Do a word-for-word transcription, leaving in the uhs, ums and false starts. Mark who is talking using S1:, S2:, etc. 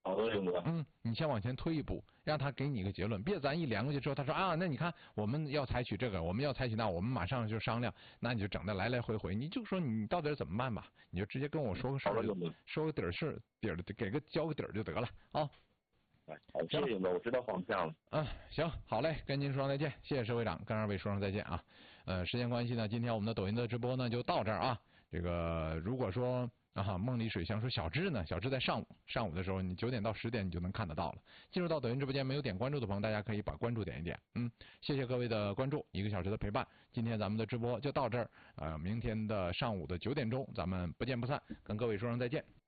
S1: 好的，勇哥。
S2: 嗯，你先往前推一步，让他给你一个结论，别咱一连过去之后，他说啊，那你看我们要采取这个，我们要采取那，我们马上就商量，那你就整的来来回回，你就说你到底怎么办吧，你就直接跟我说个事儿，说个底儿事底儿，给个交个底儿就得了啊。
S1: 好，谢谢勇哥，我知道方向了。
S2: 嗯，行，好嘞，跟您说声再见，谢谢石会长，跟二位说声再见啊。呃，时间关系呢，今天我们的抖音的直播呢就到这儿啊。这个如果说啊，梦里水乡说小智呢，小智在上午上午的时候，你九点到十点你就能看得到了。进入到抖音直播间没有点关注的朋友，大家可以把关注点一点。嗯，谢谢各位的关注，一个小时的陪伴。今天咱们的直播就到这儿，呃，明天的上午的九点钟咱们不见不散，跟各位说声再见。